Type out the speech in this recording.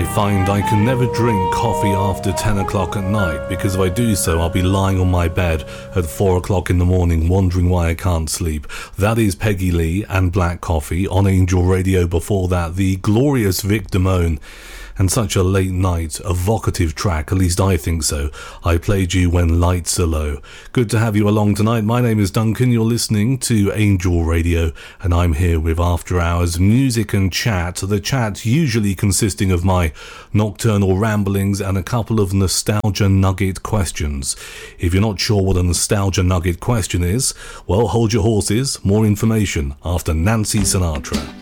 I find I can never drink coffee after 10 o'clock at night, because if I do so, I'll be lying on my bed at 4 o'clock in the morning wondering why I can't sleep. That is Peggy Lee and Black Coffee. On Angel Radio before that, the glorious Vic Damone. And such a late night, evocative track, at least I think so. I played you When Lights Are Low. Good to have you along tonight. My name is Duncan. You're listening to Angel Radio, and I'm here with After Hours Music and Chat. The chat usually consisting of my nocturnal ramblings and a couple of nostalgia nugget questions. If you're not sure what a nostalgia nugget question is, well, hold your horses. More information after Nancy Sinatra.